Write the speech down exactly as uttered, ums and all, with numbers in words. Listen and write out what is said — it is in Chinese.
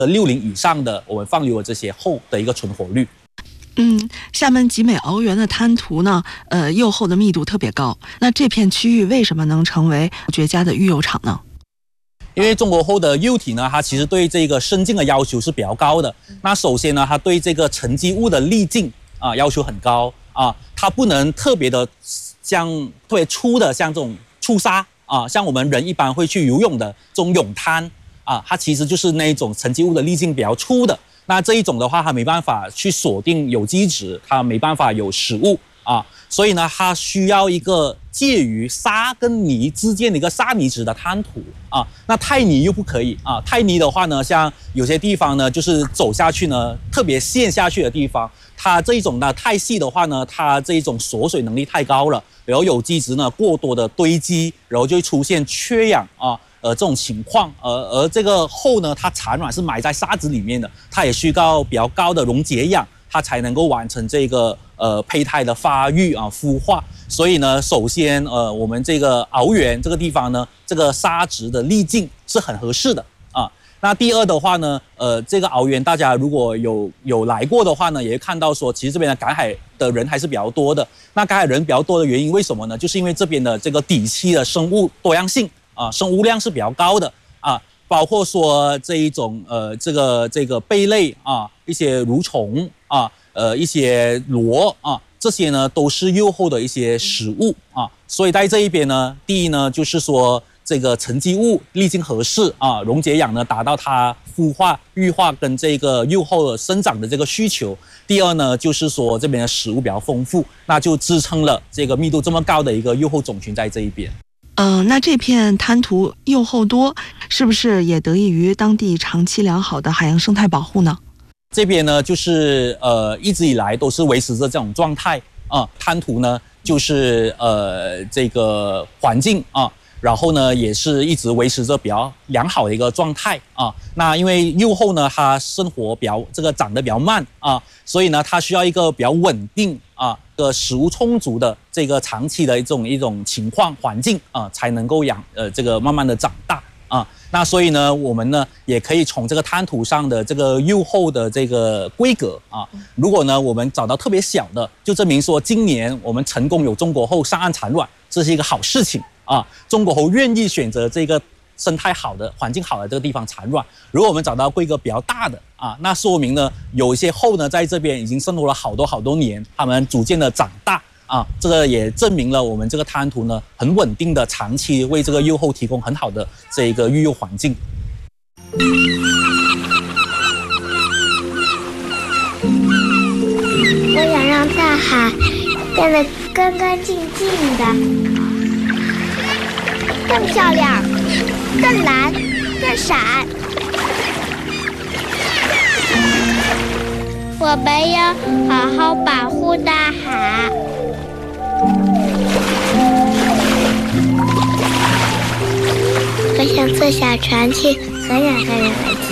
六零以上的我们放流的这些后的一个存活率。 嗯，厦门集美鳌源的滩涂呢，呃，釉后的密度特别高。那这片区域为什么能成为绝佳的育釉场呢？ 因为中国后的釉体呢，它其实对这个生境的要求是比较高的。那首先呢，它对这个沉积物的粒径啊要求很高啊，它不能特别的像特别粗的，像这种粗沙啊，像我们人一般会去游泳的这种泳滩啊，它其实就是那一种沉积物的粒径比较粗的。那这一种的话，它没办法去锁定有机质，它没办法有食物啊，所以呢，它需要一个介于沙跟泥之间的一个沙泥质的滩涂啊。那太泥又不可以啊，太泥的话呢，像有些地方呢，就是走下去呢，特别陷下去的地方，它这一种呢太细的话呢，它这一种锁水能力太高了，然后有机质呢过多的堆积，然后就会出现缺氧啊。呃，这种情况，而而这个后呢，它产卵是埋在沙子里面的，它也需要比较高的溶解氧，它才能够完成这个呃胚胎的发育啊、孵化。所以呢，首先呃，我们这个鳌源这个地方呢，这个沙质的粒径是很合适的啊。那第二的话呢，呃，这个鳌源大家如果有有来过的话呢，也会看到说，其实这边的赶海的人还是比较多的。那赶海人比较多的原因为什么呢？就是因为这边的这个底栖的生物多样性。啊，生物量是比较高的啊，包括说这一种呃，这个这个贝类啊，一些蠕虫啊，呃，一些螺啊，这些呢都是釉后的一些食物啊。所以在这一边呢，第一呢就是说这个沉积物粒径合适啊，溶解氧呢达到它孵化、育化跟这个釉后的生长的这个需求。第二呢就是说这边的食物比较丰富，那就支撑了这个密度这么高的一个釉后种群在这一边。 嗯、呃，那这片滩涂釉后多，是不是也得益于当地长期良好的海洋生态保护呢？ 这边呢，就是呃一直以来都是维持着这种状态啊、呃，滩涂呢就是呃这个环境啊，然后呢也是一直维持着比较良好的一个状态啊。那因为釉后呢，它生活比较这个长得比较慢啊，所以呢它需要一个比较稳定啊。个食物充足的这个长期的一种一种情况环境啊、呃，才能够养呃这个慢慢的长大啊。那所以呢，我们呢也可以从这个滩涂上的这个釉后的这个规格啊，如果呢我们找到特别小的，就证明说今年我们成功有中国后上岸产卵，这是一个好事情啊。中国后愿意选择这个生态好的、环境好的这个地方产卵。如果我们找到规格比较大的啊，那说明呢，有一些后呢在这边已经生活了好多好多年，它们逐渐的长大啊，这个也证明了我们这个滩涂呢很稳定的，长期为这个釉后提供很好的这一个育幼环境。 我想让大海变得干干净净的，更漂亮，更蓝，更闪。我们要好好保护大海。我想坐小船去很远很远的地